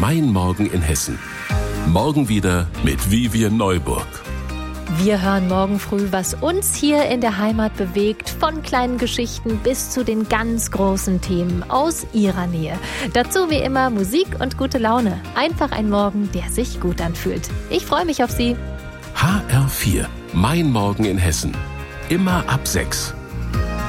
Mein Morgen in Hessen. Morgen wieder mit Vivian Neuburg. Wir hören morgen früh, was uns hier in der Heimat bewegt, von kleinen Geschichten bis zu den ganz großen Themen aus Ihrer Nähe. Dazu wie immer Musik und gute Laune. Einfach ein Morgen, der sich gut anfühlt. Ich freue mich auf Sie. HR4, Mein Morgen in Hessen. Immer ab 6.